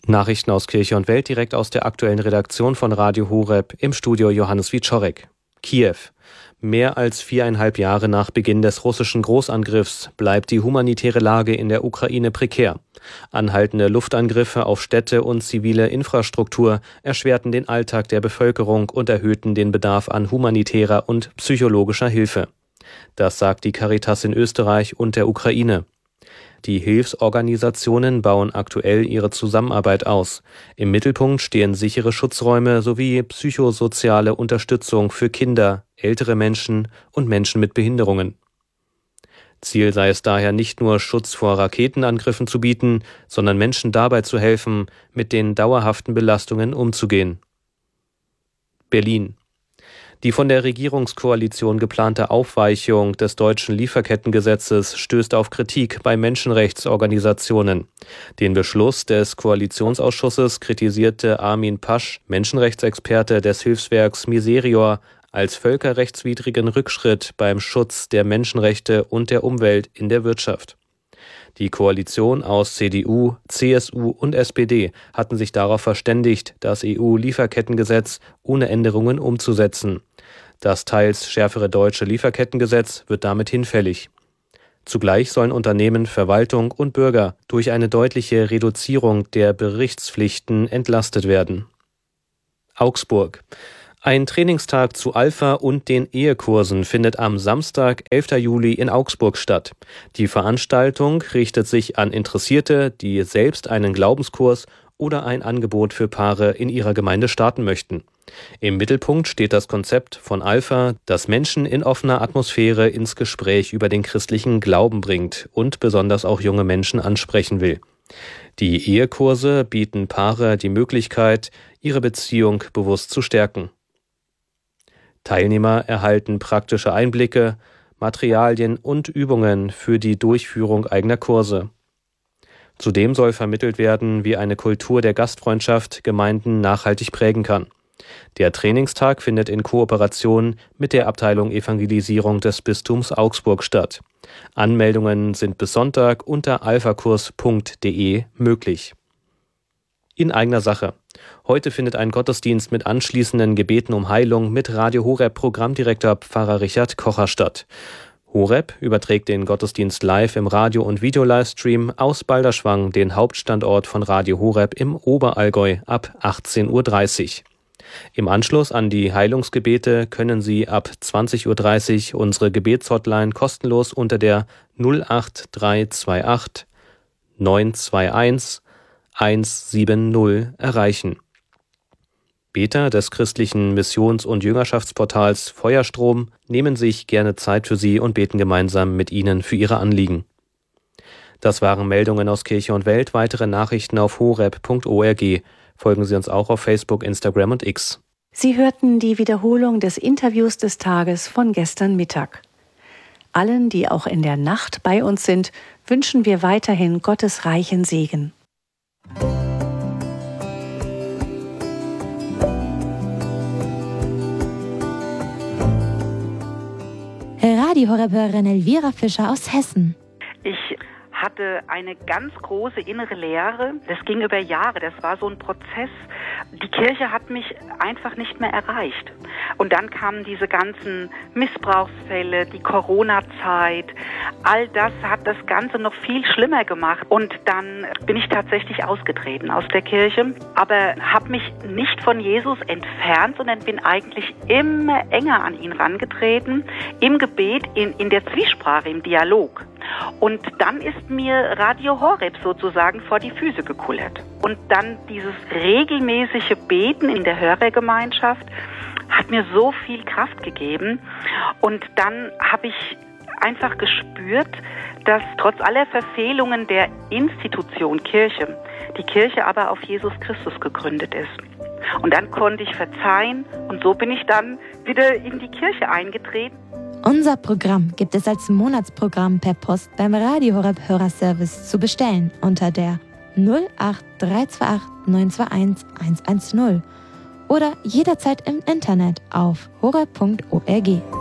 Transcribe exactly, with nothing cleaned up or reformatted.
Nachrichten aus Kirche und Welt direkt aus der aktuellen Redaktion von Radio Horeb, im Studio Johannes Wieczorek. Kiew. Mehr als viereinhalb Jahre nach Beginn des russischen Großangriffs bleibt die humanitäre Lage in der Ukraine prekär. Anhaltende Luftangriffe auf Städte und zivile Infrastruktur erschwerten den Alltag der Bevölkerung und erhöhten den Bedarf an humanitärer und psychologischer Hilfe. Das sagt die Caritas in Österreich und der Ukraine. Die Hilfsorganisationen bauen aktuell ihre Zusammenarbeit aus. Im Mittelpunkt stehen sichere Schutzräume sowie psychosoziale Unterstützung für Kinder, ältere Menschen und Menschen mit Behinderungen. Ziel sei es daher nicht nur, Schutz vor Raketenangriffen zu bieten, sondern Menschen dabei zu helfen, mit den dauerhaften Belastungen umzugehen. Berlin. Die von der Regierungskoalition geplante Aufweichung des deutschen Lieferkettengesetzes stößt auf Kritik bei Menschenrechtsorganisationen. Den Beschluss des Koalitionsausschusses kritisierte Armin Pasch, Menschenrechtsexperte des Hilfswerks Miserior, als völkerrechtswidrigen Rückschritt beim Schutz der Menschenrechte und der Umwelt in der Wirtschaft. Die Koalition aus C D U, C S U und S P D hatten sich darauf verständigt, das E U-Lieferkettengesetz ohne Änderungen umzusetzen. Das teils schärfere deutsche Lieferkettengesetz wird damit hinfällig. Zugleich sollen Unternehmen, Verwaltung und Bürger durch eine deutliche Reduzierung der Berichtspflichten entlastet werden. Augsburg. Ein Trainingstag zu Alpha und den Ehekursen findet am Samstag, elften Juli in Augsburg statt. Die Veranstaltung richtet sich an Interessierte, die selbst einen Glaubenskurs oder ein Angebot für Paare in ihrer Gemeinde starten möchten. Im Mittelpunkt steht das Konzept von Alpha, das Menschen in offener Atmosphäre ins Gespräch über den christlichen Glauben bringt und besonders auch junge Menschen ansprechen will. Die Ehekurse bieten Paare die Möglichkeit, ihre Beziehung bewusst zu stärken. Teilnehmer erhalten praktische Einblicke, Materialien und Übungen für die Durchführung eigener Kurse. Zudem soll vermittelt werden, wie eine Kultur der Gastfreundschaft Gemeinden nachhaltig prägen kann. Der Trainingstag findet in Kooperation mit der Abteilung Evangelisierung des Bistums Augsburg statt. Anmeldungen sind bis Sonntag unter alphakurs punkt de möglich. In eigener Sache. Heute findet ein Gottesdienst mit anschließenden Gebeten um Heilung mit Radio Horeb Programmdirektor Pfarrer Richard Kocher statt. Horeb überträgt den Gottesdienst live im Radio- und Video-Livestream aus Balderschwang, den Hauptstandort von Radio Horeb im Oberallgäu, ab achtzehn Uhr dreißig. Im Anschluss an die Heilungsgebete können Sie ab zwanzig Uhr dreißig unsere Gebetshotline kostenlos unter der null acht drei zwei acht neun zwei eins eins sieben null erreichen. Beter des christlichen Missions- und Jüngerschaftsportals Feuerstrom nehmen sich gerne Zeit für Sie und beten gemeinsam mit Ihnen für Ihre Anliegen. Das waren Meldungen aus Kirche und Welt. Weitere Nachrichten auf horeb punkt org. Folgen Sie uns auch auf Facebook, Instagram und X. Sie hörten die Wiederholung des Interviews des Tages von gestern Mittag. Allen, die auch in der Nacht bei uns sind, wünschen wir weiterhin Gottes reichen Segen. Radio Horeb-Hörerin Elvira Fischer aus Hessen. Ich hatte eine ganz große innere Leere. Das ging über Jahre. Das war so ein Prozess. Die Kirche hat mich einfach nicht mehr erreicht. Und dann kamen diese ganzen Missbrauchsfälle, die Corona-Zeit. All das hat das Ganze noch viel schlimmer gemacht. Und dann bin ich tatsächlich ausgetreten aus der Kirche, aber habe mich nicht von Jesus entfernt, sondern bin eigentlich immer enger an ihn rangetreten, im Gebet, in, in der Zwiesprache, im Dialog. Und dann ist mir Radio Horeb sozusagen vor die Füße gekullert. Und dann dieses regelmäßige Beten in der Hörergemeinschaft hat mir so viel Kraft gegeben. Und dann habe ich einfach gespürt, dass trotz aller Verfehlungen der Institution Kirche, die Kirche aber auf Jesus Christus gegründet ist. Und dann konnte ich verzeihen und so bin ich dann wieder in die Kirche eingetreten. Unser Programm gibt es als Monatsprogramm per Post beim Radio Horeb Hörerservice zu bestellen unter der null acht drei zwei acht neun zwei eins eins eins null oder jederzeit im Internet auf horeb punkt org.